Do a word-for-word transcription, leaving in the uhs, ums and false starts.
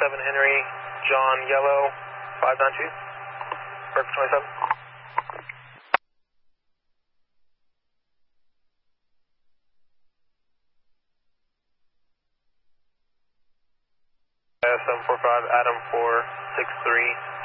twenty-seven Henry, John Yellow, five nine two. Perfect twenty-seven. seven four five, Adam four six three.